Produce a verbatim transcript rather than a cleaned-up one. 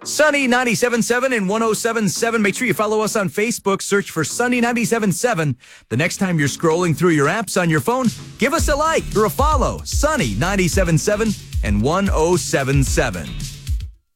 Sunny ninety-seven point seven and one oh seven point seven. Make sure you follow us on Facebook. Search for Sunny ninety-seven point seven. The next time you're scrolling through your apps on your phone, give us a like or a follow. Sunny ninety-seven point seven and one oh seven point seven.